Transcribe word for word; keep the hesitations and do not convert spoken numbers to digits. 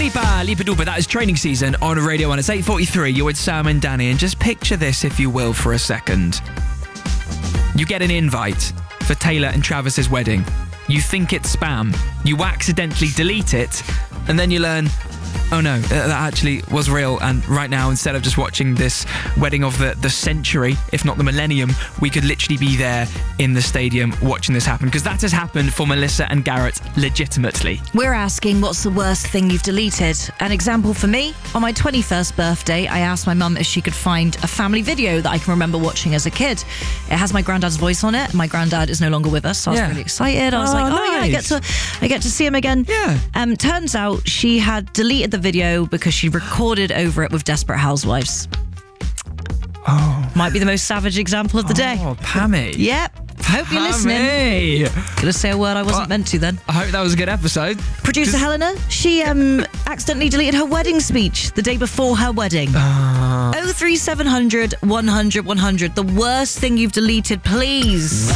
Lipa, Lipa Dupa, that is Training Season on Radio one. It's eight forty-three, you're with Sam and Danny, and just picture this, if you will, for a second. You get an invite for Taylor and Travis's wedding. You think it's spam. You accidentally delete it, and then you learn, oh no, that actually was real. And right now, instead of just watching this wedding of the, the century, if not the millennium, we could literally be there in the stadium watching this happen. Because that has happened for Melissa and Garrett legitimately. We're asking, what's the worst thing you've deleted? An example for me, on my twenty-first birthday, I asked my mum if she could find a family video that I can remember watching as a kid. It has my granddad's voice on it. My granddad is no longer with us, so I was Yeah. really excited. I was Oh, like, oh yeah, I get nice. to I get to see him again. Yeah. Um, turns out she had deleted the video because she recorded over it with Desperate Housewives. Oh. Might be the most savage example of the day. Oh, Pammy. Yep. Hope you're listening. Pammy. Gonna say a word I wasn't Well, meant to then. I hope that was a good episode. Producer Helena, she um accidentally deleted her wedding speech the day before her wedding. Uh, oh three seven hundred, one hundred, one hundred. The worst thing you've deleted, please.